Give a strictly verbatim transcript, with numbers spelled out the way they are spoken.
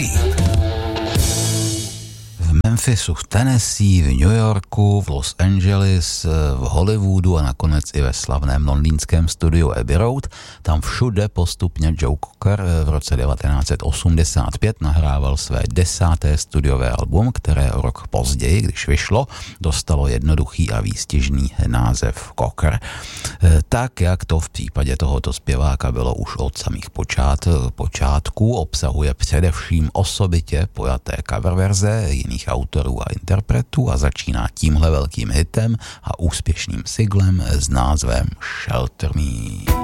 Street. V Memphisu, v Tennessee, v New Yorku, v Los Angeles, v Hollywoodu a nakonec i ve slavném londýnském studiu Abbey Road. Tam všude postupně Joe Cocker v roce devatenáct set osmdesát pět nahrával své desáté studiové album, které o rok později, když vyšlo, dostalo jednoduchý a výstižný název Cocker. Tak, jak to v případě tohoto zpěváka bylo už od samých počát, počátků, obsahuje především osobitě pojaté coververze jiných autorů a interpretů a začíná tímhle velkým hitem a úspěšným singlem s názvem Shelter Me.